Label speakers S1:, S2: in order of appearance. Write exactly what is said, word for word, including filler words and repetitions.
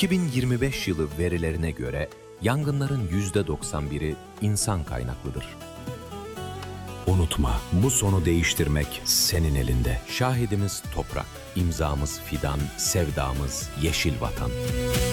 S1: iki bin yirmi beş yılı verilerine göre yangınların yüzde doksan biri insan kaynaklıdır.
S2: Unutma, bu sonu değiştirmek senin elinde.
S1: Şahidimiz toprak, imzamız fidan, sevdamız yeşil vatan.